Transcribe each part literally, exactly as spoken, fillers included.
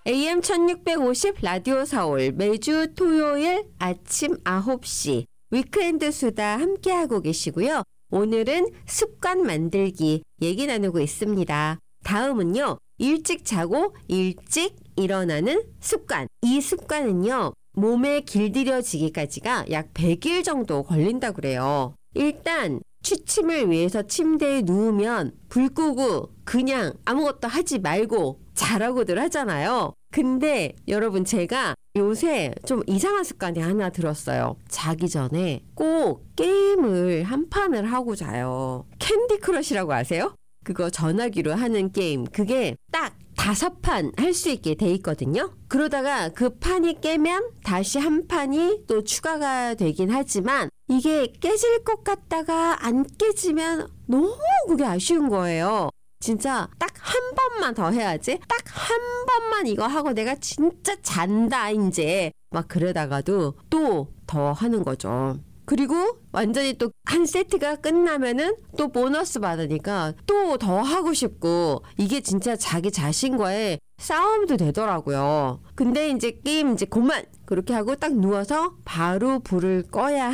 에이엠 천육백오십 라디오 서울 매주 토요일 아침 아홉 시 위크엔드 수다 함께하고 계시고요. 오늘은 습관 만들기 얘기 나누고 있습니다. 다음은요. 일찍 자고 일찍 일어나는 습관. 이 습관은요. 몸에 길들여지기까지가 약 백 일 정도 걸린다고 그래요. 일단 취침을 위해서 침대에 누우면 불 끄고 그냥 아무것도 하지 말고 자라고들 하잖아요. 근데 여러분 제가 요새 좀 이상한 습관이 하나 들었어요. 자기 전에 꼭 게임을 한 판을 하고 자요. 캔디 크러쉬라고 아세요? 그거 전화기로 하는 게임. 그게 딱 다섯 판 할 수 있게 돼 있거든요. 그러다가 그 판이 깨면 다시 한 판이 또 추가가 되긴 하지만 이게 깨질 것 같다가 안 깨지면 너무 그게 아쉬운 거예요. 진짜 딱 한 번만 더 해야지. 딱 한 번만 이거 하고 내가 진짜 잔다 이제. 막 그러다가도 또 더 하는 거죠. 그리고 완전히 또 한 세트가 끝나면은 또 보너스 받으니까 또 더 하고 싶고 이게 진짜 자기 자신과의 싸움도 되더라고요. 근데 이제 게임 이제 그만 그렇게 하고 딱 누워서 바로 불을 꺼야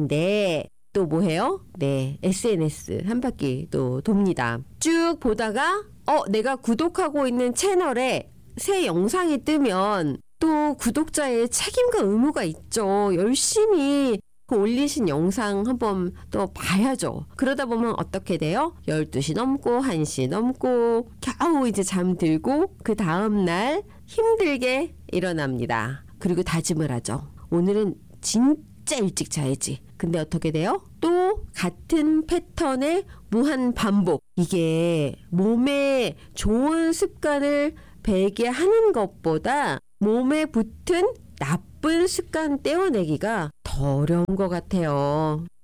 하는데 또 뭐 해요? 네, 에스엔에스 한 바퀴 또 돕니다. 쭉 보다가 어 내가 구독하고 있는 채널에 새 영상이 뜨면 또 구독자의 책임과 의무가 있죠. 열심히 그 올리신 영상 한번 또 봐야죠. 그러다 보면 어떻게 돼요? 열두 시 넘고 한 시 넘고 겨우 이제 잠들고 그 다음날 힘들게 일어납니다. 그리고 다짐을 하죠. 오늘은 진짜 일찍 자야지. 근데 어떻게 돼요? 또 같은 패턴의 무한 반복. 이게 몸에 좋은 습관을 배게 하는 것보다 몸에 붙은 나쁜 습관 떼어내기가 더 어려운 것 같아요.